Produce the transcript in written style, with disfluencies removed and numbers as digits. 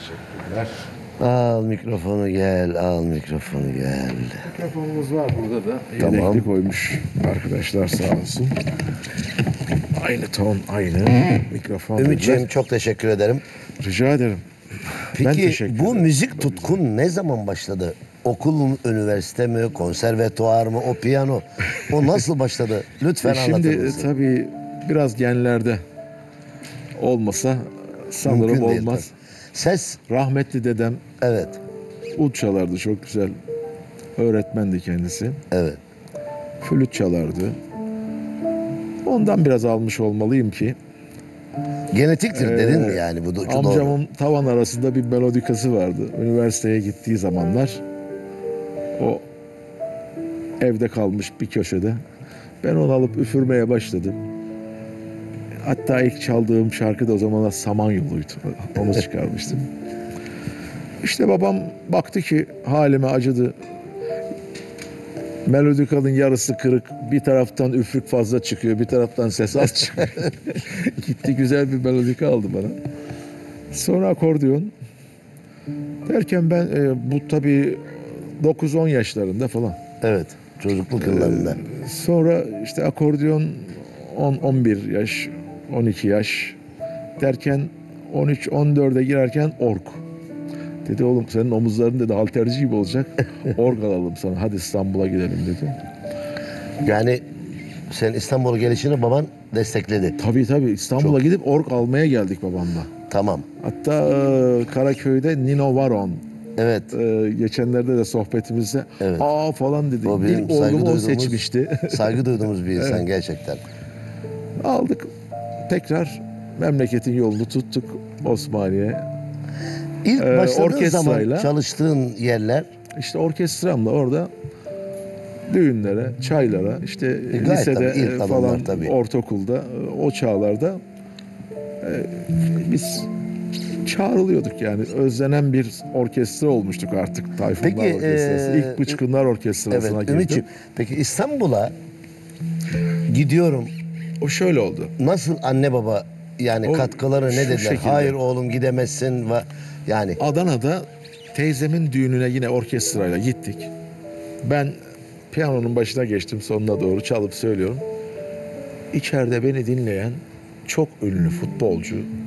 Teşekkürler. Al mikrofonu gel, al mikrofonu gel. Mikrofonumuz var burada da. Tamam. Yedekli koymuş arkadaşlar sağ olsun. Aynı ton, aynı mikrofon. Ümitciğim dediler. çok teşekkür ederim. Rica ederim. Ben Peki teşekkür bu ederim. müzik tutkun ne zaman başladı? Okul mu, üniversite mi, konservatuvar mı, o piyano? O nasıl başladı? Lütfen anlatır Şimdi mısın? tabii biraz genlerde olmasa sanırım Mümkün değil olmaz. tabii. Ses, Rahmetli dedem evet, ud çalardı, çok güzel öğretmendi kendisi. evet. Flüt çalardı. Ondan biraz almış olmalıyım ki Genetiktir dedin mi yani bu doğru? amcamın tavan arasında bir melodikası vardı. Üniversiteye gittiği zamanlar o evde kalmış bir köşede. Ben onu alıp üfürmeye başladım. Hatta ilk çaldığım şarkı da o zamanlar Samanyolu'ydu. Onu çıkarmıştım. İşte babam baktı ki halime acıdı. Melodikanın yarısı kırık. Bir taraftan üfürük fazla çıkıyor. Bir taraftan ses az çıkıyor. Gitti güzel bir melodika aldı bana. Sonra akordeon. Derken ben bu tabii 9-10 yaşlarında falan. Evet, çocukluk yıllarında. Sonra işte akordeon 10-11 yaş, 12 yaş derken 13-14'e girerken org. Dedi oğlum senin omuzların dedi halterci gibi olacak. Org alalım sana. Hadi İstanbul'a gidelim dedi. Yani sen İstanbul'a gelişini baban destekledi. Tabii İstanbul'a Çok. gidip org almaya geldik babamla. Tamam. Hatta Karaköy'de Nino Varon. Evet. Geçenlerde de sohbetimizde Evet. aa falan dedi. O bizim İlk saygı orgumu o duyduğumuz, seçmişti. saygı duyduğumuz bir insan gerçekten. Aldık. Tekrar memleketin yolunu tuttuk Osmaniye. İlk başladığın zaman orkestrayla- çalıştığın yerler İşte orkestramla orada düğünlere, çaylara, işte gayet lisede tabii, ilk adımlar falan, tabii. ortaokulda, o çağlarda biz çağrılıyorduk yani. Özlenen bir orkestra olmuştuk artık. Tayfunlar Peki, Orkestrası. İlk Bıçkınlar Orkestrası'na evet girdim. Ümitciğim. Peki İstanbul'a gidiyorum. O şöyle oldu. Nasıl anne baba yani O katkıları ne şu dediler? şekilde. Hayır oğlum gidemezsin ve yani Adana'da teyzemin düğününe yine orkestrayla gittik. Ben piyanonun başına geçtim, sonuna doğru çalıp söylüyorum. İçeride beni dinleyen çok ünlü futbolcu